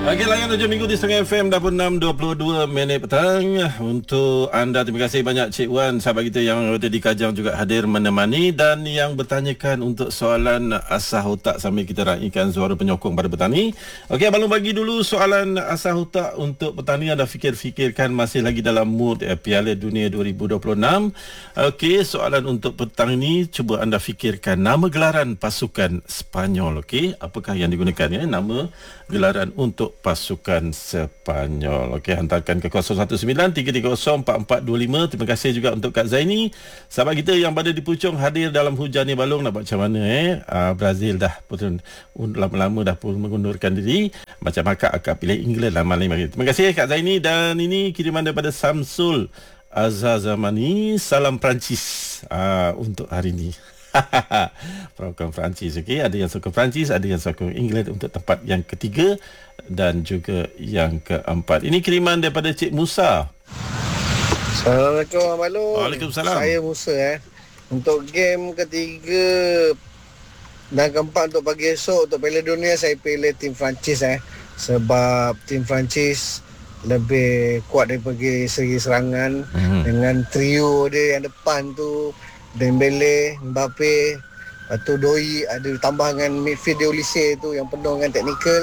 Okey, layan Raja Minggu di Setengah FM dah pun 6.22 minit petang. Untuk anda, terima kasih banyak Cik Wan, sahabat kita yang ada di Kajang juga hadir menemani dan yang bertanyakan untuk soalan asah otak sambil kita raikan suara penyokong pada petani. Okey, Abang Long bagi dulu soalan asah otak untuk petani. Anda fikir-fikirkan masih lagi dalam mood Piala Dunia 2026. Okey, soalan untuk petang ini, cuba anda fikirkan nama gelaran pasukan Sepanyol. Okey, apakah yang digunakan ya? Nama gelaran untuk pasukan Sepanyol. Okey, hantarkan ke 019-330-4425. Terima kasih juga untuk Kak Zaini, sahabat kita yang berada di Puchong, hadir dalam hujan ni. Balong nak buat macam mana Brazil dah pun lama-lama dah pun mengundurkan diri. Macam akak pilih England lah malam ini. Terima kasih Kak Zaini. Dan ini kiriman daripada Samsul Azazamani. Salam Perancis untuk hari ini. Program Perancis. Okey, ada yang sokong Perancis, ada yang sokong England untuk tempat yang ketiga dan juga yang keempat. Ini kiriman daripada Cik Musa. Assalamualaikum Abang Long. Waalaikumsalam. Saya Musa Untuk game ketiga dan keempat untuk pagi esok untuk Piala Dunia, saya pilih tim Perancis sebab tim Perancis lebih kuat daripada segi serangan dengan trio dia yang depan tu, Dembele, Mbappe, lepas tu Doi, ada tambah dengan midfield dia Olise tu yang penuh dengan teknikal.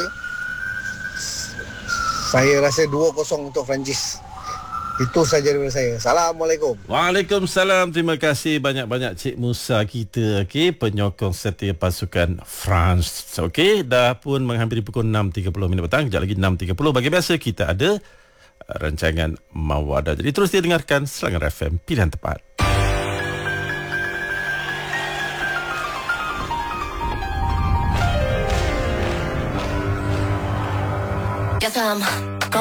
Saya rasa 2-0 untuk Perancis. Itu saja daripada saya. Assalamualaikum. Waalaikumsalam. Terima kasih banyak-banyak Cik Musa kita, okey, penyokong setia pasukan France. Okey, dah pun menghampiri pukul 6.30 minit petang. Sekejap lagi 6.30. Bagi biasa kita ada rancangan Mawadah. Jadi terus dia dengarkan Selangor FM, pilihan tepat. Yes,